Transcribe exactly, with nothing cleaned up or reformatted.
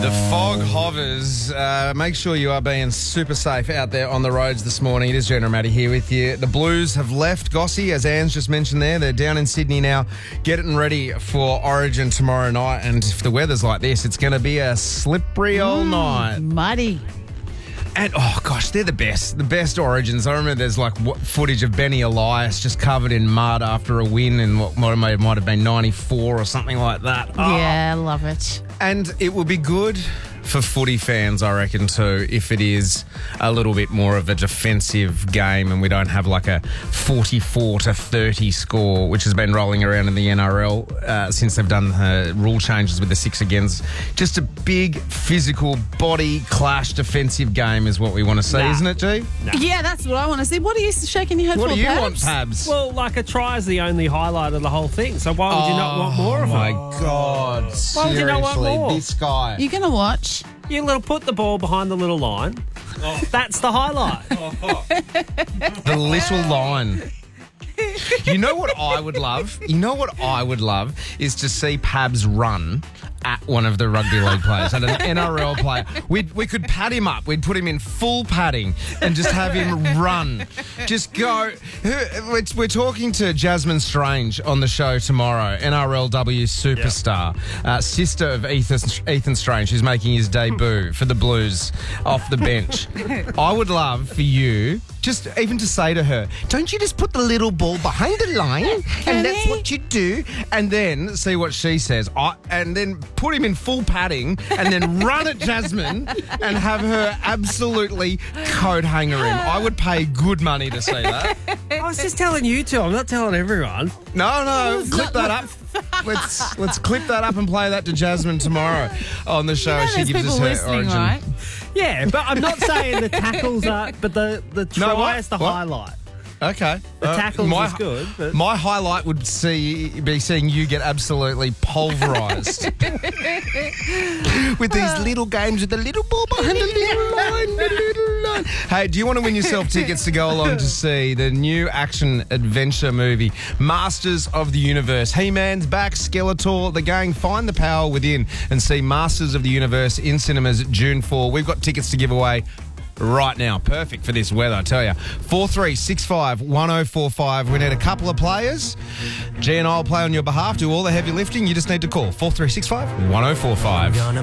The fog hovers. Uh, make sure you are being super safe out there on the roads this morning. It is General Matty here with you. The Blues have left Gossie, as Anne's just mentioned there. They're down in Sydney now, getting ready for Origin tomorrow night. And if the weather's like this, it's going to be a slippery old Mm, night. Muddy. And, oh, gosh, they're the best. The best Origins. I remember there's, like, what, footage of Benny Elias just covered in mud after a win in what might have, might have been ninety-four or something like that. Oh. Yeah, love it. And it will be good for footy fans, I reckon, too, if it is a little bit more of a defensive game and we don't have like a forty-four to thirty score, which has been rolling around in the N R L uh, since they've done the rule changes with the six against. Just a big physical body clash defensive game is what we want to see, Nah. isn't it, G? Nah. Yeah, that's what I want to see. What are you shaking your head What for, do you Pabs? want, Pabs? Well, like a try is the only highlight of the whole thing. So why would you not want more of Oh, my it? God. Why would you not want Seriously, more? this guy. You're going to watch? You little put the ball behind the little line. That's the highlight. The little line. You know what I would love? You know what I would love is to see Pabs run at one of the rugby league players, at an N R L player. We'd, we could pad him up. We'd put him in full padding and just have him run. Just go. We're, we're talking to Jasmine Strange on the show tomorrow, N R L W superstar, uh, sister of Ethan, Ethan Strange, who's making his debut for the Blues off the bench. I would love for you just even to say to her, don't you just put the little ball behind the line and that's what you do, and then see what she says. I, and then put him in full padding and then run at Jasmine and have her absolutely coat hanger him. I would pay good money to see that. I was just telling you two. I'm not telling everyone. No, no, clip that up. Let's let's clip that up and play that to Jasmine tomorrow on the show. You know She there's gives people us her listening, origin. right? Yeah, but I'm not saying the tackles are, but the, the try No, what? is the What? highlight. Okay. The Uh, tackles my, is good. But My highlight would see be seeing you get absolutely pulverised with these little games with the little ball behind the little line, the little line. Hey, do you want to win yourself tickets to go along to see the new action adventure movie, Masters of the Universe? He-Man's back, Skeletor, the gang, find the power within and see Masters of the Universe in cinemas June fourth. We've got tickets to give away right now. Perfect for this weather, I tell you. four three six five one oh four five. We need a couple of players. G and I will play on your behalf, do all the heavy lifting. You just need to call four three six five one oh four five.